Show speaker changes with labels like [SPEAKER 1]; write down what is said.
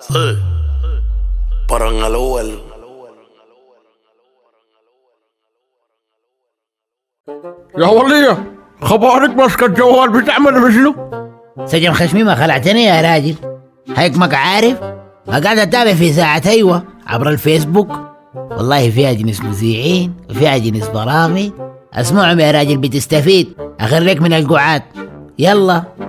[SPEAKER 1] برن الأول.
[SPEAKER 2] يا ولية خبارك ماسكة الجوال بتعمل بشنو؟
[SPEAKER 3] سجن خشمي ما خلعتني يا راجل، هيكمك عارف قاعد اتابع في ساعة ايوه عبر الفيسبوك، والله فيها جنس مذيعين وفيها جنس برامج، اسمعهم يا راجل بتستفيد، اخرك من القعاد. يلا